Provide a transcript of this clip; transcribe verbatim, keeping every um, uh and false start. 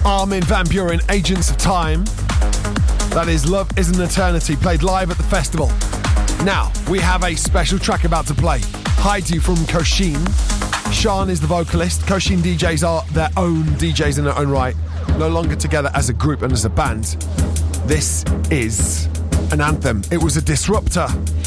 Armin van Buuren, Agents of Time. That is Love is an Eternity, played live at the festival. Now, we have a special track about to play. Hide You from Koshin. Sean is the vocalist. Koshin D Js are their own D Js in their own right, no longer together as a group and as a band. This is an anthem. It was a disruptor.